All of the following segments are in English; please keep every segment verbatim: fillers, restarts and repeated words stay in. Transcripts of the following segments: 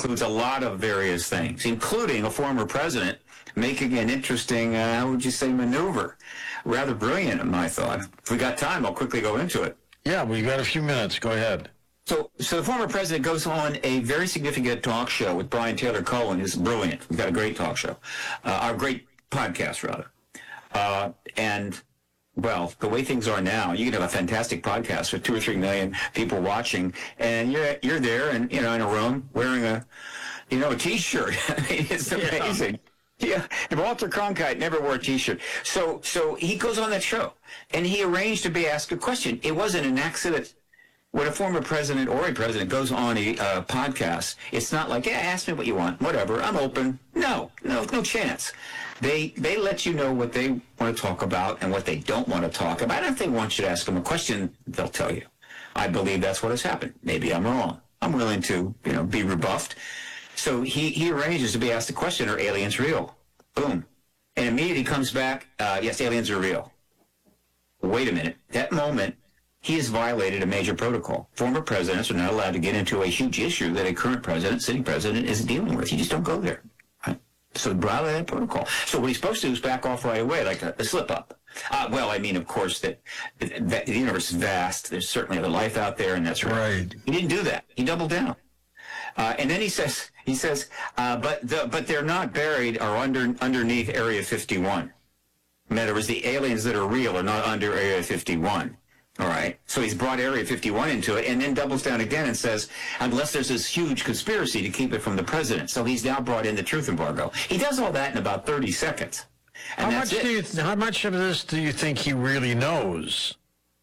includes a lot of various things, including a former president making an interesting, uh, how would you say, maneuver. Rather brilliant, in my thought. If we got time, I'll quickly go into it. Yeah, we've got a few minutes. Go ahead. So, so the former president goes on a very significant talk show with Brian Taylor Cohen, who's brilliant. We've got a great talk show, uh, a great podcast, rather. Uh, and, well, the way things are now, you can have a fantastic podcast with two or three million people watching, and you're you're there, and you know, in a room wearing a, you know, a T-shirt. I mean, it's amazing. Yeah, yeah. Walter Cronkite never wore a T-shirt. So, so he goes on that show, and he arranged to be asked a question. It wasn't an accident. When a former president or a president goes on a uh, podcast, it's not like, yeah, ask me what you want, whatever, I'm open. No, no, no chance. They they let you know what they want to talk about and what they don't want to talk about. And if they want you to ask them a question, they'll tell you. I believe that's what has happened. Maybe I'm wrong. I'm willing to, you know, be rebuffed. So he, he arranges to be asked the question, are aliens real? Boom. And immediately comes back, uh, yes, aliens are real. Wait a minute. That moment, he has violated a major protocol. Former presidents are not allowed to get into a huge issue that a current president, sitting president, is dealing with. You just don't go there. Right? So violate that protocol. So what he's supposed to do is back off right away, like a, a slip-up. Uh, well, I mean, of course, that, that the universe is vast. There's certainly other life out there, and that's right. Right. He didn't do that. He doubled down. Uh, and then he says, he says, uh, but the, but they're not buried or under underneath Area fifty-one. In other words, the aliens that are real are not under Area fifty-one. All right. So he's brought Area fifty-one into it and then doubles down again and says, unless there's this huge conspiracy to keep it from the president. So he's now brought in the truth embargo. He does all that in about thirty seconds. And how much do you th- how much of this do you think he really knows?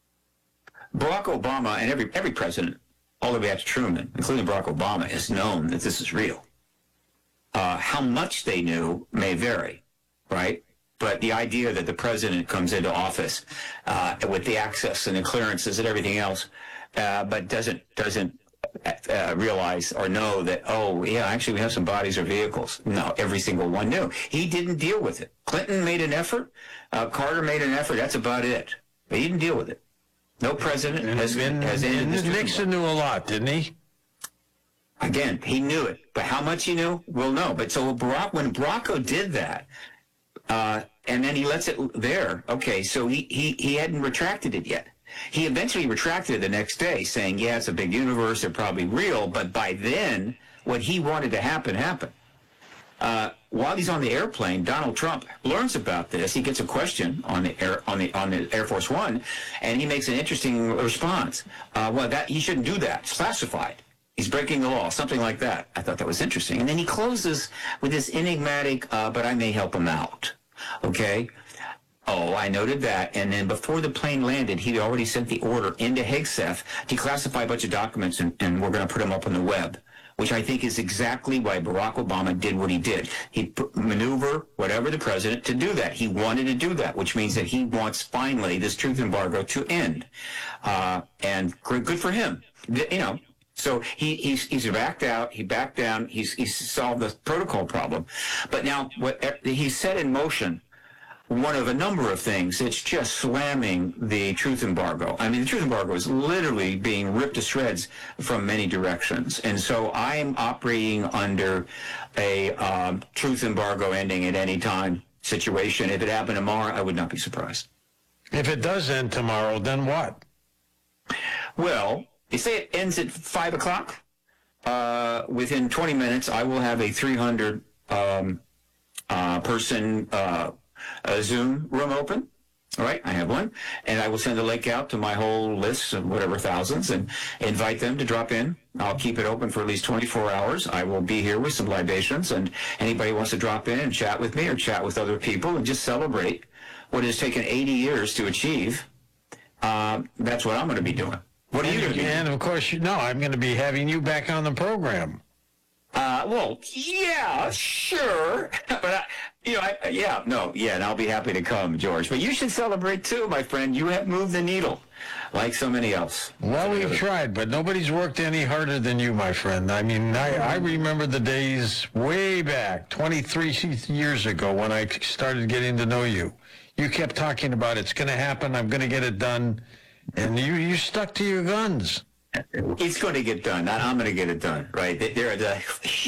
Barack Obama and every every president, all the way up to Truman, including Barack Obama, has known that this is real. Uh, how much they knew may vary, right? But the idea that the president comes into office uh, with the access and the clearances and everything else, uh, but doesn't doesn't uh, realize or know that, oh, yeah, actually we have some bodies or vehicles. No, every single one knew. He didn't deal with it. Clinton made an effort. Uh, Carter made an effort. That's about it. But he didn't deal with it. No president and, has, and, has ended and this. Nixon knew a lot, didn't he? Again, he knew it. But how much he knew, we'll know. But so Barack, when Barack did that, Uh, and then he lets it there. Okay, so he, he, he hadn't retracted it yet. He eventually retracted it the next day, saying, yeah, it's a big universe, they're probably real, but by then, what he wanted to happen, happened. Uh, while he's on the airplane, Donald Trump learns about this. He gets a question on the Air, on the, on the Air Force One, and he makes an interesting response. Uh, well, that he shouldn't do that. It's classified. He's breaking the law, something like that. I thought that was interesting. And then he closes with this enigmatic, uh, but I may help him out. Okay. Oh, I noted that. And then before the plane landed, he'd already sent the order into Hegseth to classify a bunch of documents, and, and we're going to put them up on the web, which I think is exactly why Barack Obama did what he did. He put, maneuver whatever the president to do that. He wanted to do that, which means that he wants finally this truth embargo to end. Uh, and good for him. You know, so he, he's, he's backed out. He backed down. He's, he's solved the protocol problem. But now what he set in motion one of a number of things. It's just slamming the truth embargo. I mean, the truth embargo is literally being ripped to shreds from many directions. And so I'm operating under a um, truth embargo ending at any time situation. If it happened tomorrow, I would not be surprised. If it does end tomorrow, then what? Well, you say it ends at five o'clock. Uh, within twenty minutes, I will have a three hundred um, uh, person uh, a Zoom room open. All right, I have one, and I will send a link out to my whole list of whatever thousands and invite them to drop in. I'll keep it open for at least twenty-four hours. I will be here with some libations, and anybody wants to drop in and chat with me or chat with other people and just celebrate what has taken eighty years to achieve. Uh, that's what I'm going to be doing. What are you going to be doing? And, of course, you know, I'm going to be having you back on the program. Uh, well, yeah, sure. But, I, you know, I, yeah, no, yeah, and I'll be happy to come, George. But you should celebrate, too, my friend. You have moved the needle, like so many else. Well, we've tried, but nobody's worked any harder than you, my friend. I mean, I, I remember the days way back, twenty-three years ago, when I started getting to know you. You kept talking about it's going to happen, I'm going to get it done, and you, you stuck to your guns. It's going to get done. Not I'm going to get it done, right? There are the